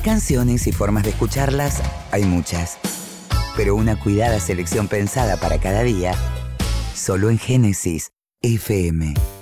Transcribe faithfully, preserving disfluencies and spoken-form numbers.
Canciones y formas de escucharlas hay muchas, pero una cuidada selección pensada para cada día, solo en Génesis F M.